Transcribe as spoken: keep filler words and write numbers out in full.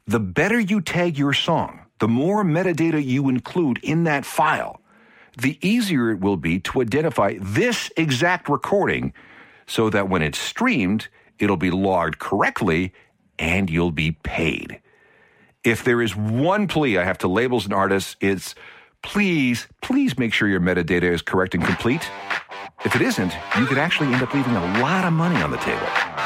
The better you tag your song, the more metadata you include in that file, the easier it will be to identify this exact recording so that when it's streamed, it'll be logged correctly and you'll be paid. If there is one plea I have to labels and artists, it's please, please make sure your metadata is correct and complete. If it isn't, you could actually end up leaving a lot of money on the table.